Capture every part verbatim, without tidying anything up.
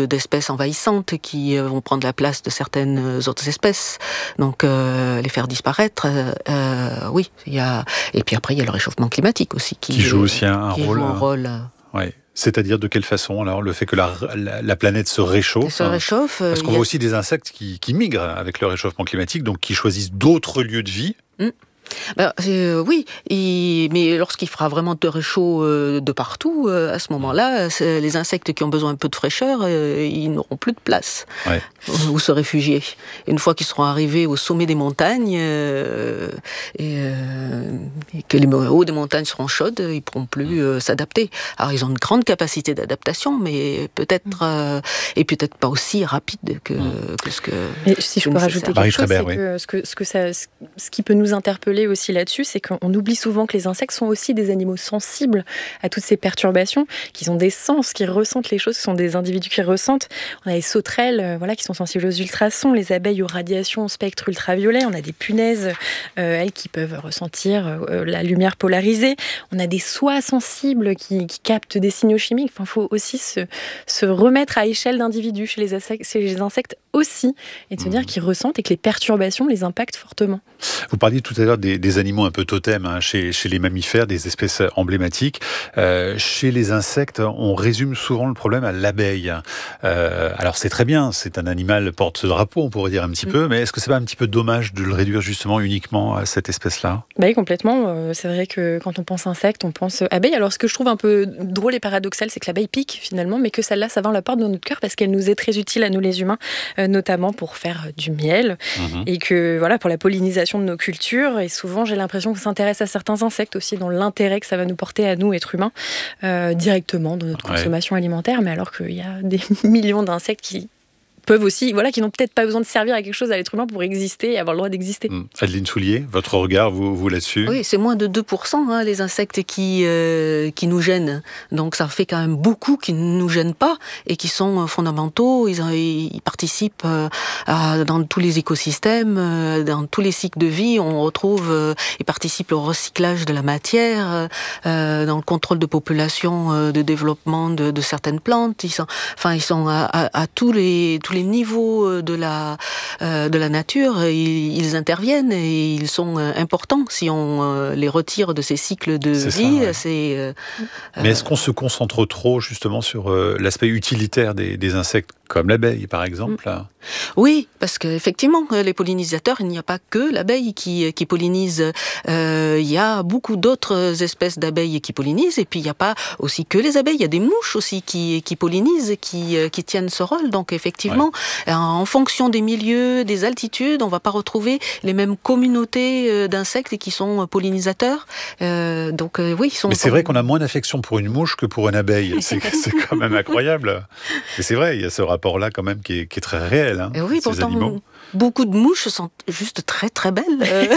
d'espèces envahissantes qui euh, vont prendre la place de certaines autres espèces, donc euh, les faire disparaître. Euh, oui, il y a et puis après il y a le réchauffement climatique aussi qui, qui joue aussi un, un qui rôle. Joue un rôle euh, ouais. C'est-à-dire de quelle façon alors le fait que la, la, la planète se réchauffe, se réchauffe parce qu'on euh, voit a... aussi des insectes qui, qui migrent avec le réchauffement climatique, donc qui choisissent d'autres lieux de vie. Mmh. Ben, euh, oui, il, mais lorsqu'il fera vraiment de réchaud euh, de partout, euh, à ce moment-là, les insectes qui ont besoin un peu de fraîcheur, euh, ils n'auront plus de place ouais. où se réfugier. Et une fois qu'ils seront arrivés au sommet des montagnes, euh, et, euh, et que les hauts des montagnes seront chaudes, ils ne pourront plus euh, s'adapter. Alors ils ont une grande capacité d'adaptation, mais peut-être euh, et peut-être pas aussi rapide que, mmh. que ce que. Mais si je peux rajouter quelque chose, c'est oui. que ce que ce que ça, ce qui peut nous interpeller aussi là-dessus, c'est qu'on oublie souvent que les insectes sont aussi des animaux sensibles à toutes ces perturbations, qu'ils ont des sens, qu'ils ressentent les choses, ce sont des individus qui ressentent. On a les sauterelles, euh, voilà, qui sont sensibles aux ultrasons, les abeilles aux radiations au spectre ultraviolet, on a des punaises, euh, elles qui peuvent ressentir euh, la lumière polarisée, on a des soies sensibles qui, qui captent des signaux chimiques. Enfin, il faut aussi se, se remettre à échelle d'individus chez les, insectes, chez les insectes aussi, et de se dire qu'ils ressentent et que les perturbations les impactent fortement. Vous parliez tout à l'heure des, des animaux un peu totems hein, chez, chez les mammifères, des espèces emblématiques. Euh, chez les insectes, on résume souvent le problème à l'abeille. Euh, alors c'est très bien, c'est un animal porte-drapeau, on pourrait dire un petit mmh. peu, mais est-ce que c'est pas un petit peu dommage de le réduire justement uniquement à cette espèce-là ? Bah oui, complètement. C'est vrai que quand on pense insecte, on pense abeille. Alors ce que je trouve un peu drôle et paradoxal, c'est que l'abeille pique finalement, mais que celle-là, ça va, on la porte dans notre cœur parce qu'elle nous est très utile à nous les humains, euh, notamment pour faire du miel mmh. et que voilà, pour la pollinisation de nos cultures. Et souvent, j'ai l'impression qu'on s'intéresse à certains insectes aussi dans l'intérêt que ça va nous porter à nous, êtres humains, euh, directement dans notre consommation ouais. alimentaire, mais alors qu'il y a des millions d'insectes qui peuvent aussi, voilà, qui n'ont peut-être pas besoin de servir à quelque chose à l'être humain pour exister et avoir le droit d'exister. Mmh. Adeline Soulier, votre regard, vous, vous là-dessus ? Oui, c'est moins de deux pour cent hein, les insectes qui, euh, qui nous gênent. Donc ça fait quand même beaucoup qui ne nous gênent pas et qui sont fondamentaux. Ils, ils participent euh, à, dans tous les écosystèmes, euh, dans tous les cycles de vie. On retrouve, euh, ils participent au recyclage de la matière, euh, dans le contrôle de population, euh, de développement de, de certaines plantes. Ils sont, enfin, ils sont à, à, à tous les tous les niveaux de la euh, de la nature. Ils, ils interviennent et ils sont importants. Si on euh, les retire de ces cycles de c'est vie, ça, ouais. c'est. Euh, Mais est-ce qu'on se concentre trop justement sur euh, l'aspect utilitaire des, des insectes, comme l'abeille par exemple ? Mmh. Oui, parce qu'effectivement, les pollinisateurs, il n'y a pas que l'abeille qui, qui pollinise. Euh, il y a beaucoup d'autres espèces d'abeilles qui pollinisent, et puis il n'y a pas aussi que les abeilles. Il y a des mouches aussi qui, qui pollinisent, qui, qui tiennent ce rôle. Donc effectivement, ouais. en fonction des milieux, des altitudes, on ne va pas retrouver les mêmes communautés d'insectes qui sont pollinisateurs. Euh, donc euh, oui, ils sont. Mais c'est vrai qu'on a moins d'affection pour une mouche que pour une abeille. C'est, c'est quand même incroyable. Et c'est vrai, il y a ce rapport-là quand même qui est, qui est très réel. Hein, et oui, ces pourtant, animaux. Beaucoup de mouches sont juste très très belles.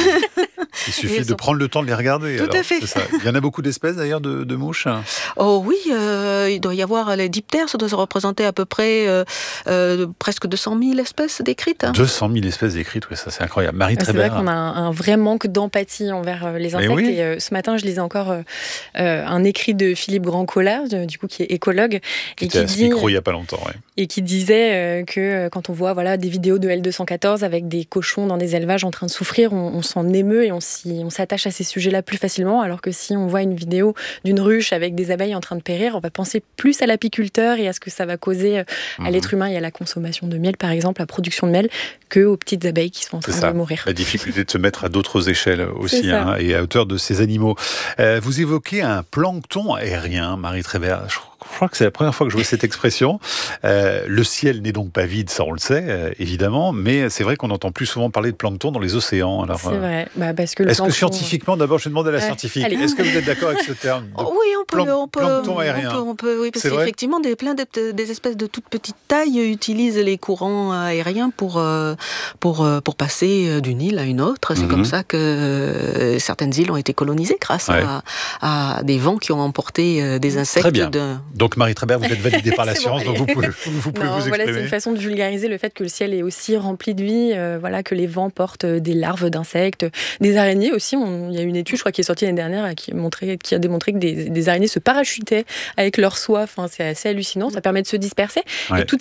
Il suffit de sont... prendre le temps de les regarder. Tout alors, à fait. C'est ça. Il y en a beaucoup d'espèces d'ailleurs de, de mouches. Oh oui, euh, il doit y avoir les diptères, ça doit se représenter à peu près euh, euh, presque deux cent mille espèces décrites. Hein. deux cent mille espèces décrites, oui, ça c'est incroyable. Marie C'est Trébert. vrai qu'on a un, un vrai manque d'empathie envers les insectes. Oui. Et euh, ce matin, je lisais encore euh, un écrit de Philippe Grandcola, du coup qui est écologue, qui et était qui à ce dit, micro il y a pas longtemps, ouais. et qui disait euh, que quand on voit voilà des vidéos de L deux cent quatorze avec des cochons dans des élevages en train de souffrir, on, on s'en émeut et on, s'y, on s'attache à ces sujets-là plus facilement, alors que si on voit une vidéo d'une ruche avec des abeilles en train de périr, on va penser plus à l'apiculteur et à ce que ça va causer à mmh. l'être humain et à la consommation de miel, par exemple, la production de miel, que aux petites abeilles qui sont en train C'est ça, de mourir. La difficulté de se mettre à d'autres échelles aussi, hein, et à hauteur de ces animaux. Euh, vous évoquez un plancton aérien, Marie Trébert. Je Je crois que c'est la première fois que je vois cette expression. Euh, le ciel n'est donc pas vide, ça on le sait, euh, évidemment, mais c'est vrai qu'on entend plus souvent parler de plancton dans les océans. Alors, c'est vrai. Bah, parce que le est-ce plancton... que scientifiquement, d'abord je demande à la ouais. scientifique, Allez. est-ce que vous êtes d'accord avec ce terme de Oui, on peut, plan- on peut, plancton on aérien peut, on peut, oui, parce c'est qu'effectivement, des, plein de, des espèces de toute petite taille utilisent les courants aériens pour, euh, pour, euh, pour passer d'une île à une autre. C'est mm-hmm. comme ça que euh, certaines îles ont été colonisées grâce ouais. à, à des vents qui ont emporté euh, des insectes. Très bien. De... Donc Marie Trébert, vous êtes validée par la science, bon, donc vous pouvez vous, pouvez non, vous voilà, exprimer. c'est une façon de vulgariser le fait que le ciel est aussi rempli de vie, euh, voilà, que les vents portent des larves d'insectes, des araignées aussi. On, il y a une étude, je crois, qui est sortie l'année dernière, qui, montrait, qui a démontré que des, des araignées se parachutaient avec leur soie. Enfin, c'est assez hallucinant. Ça permet de se disperser. Ouais. Et toutes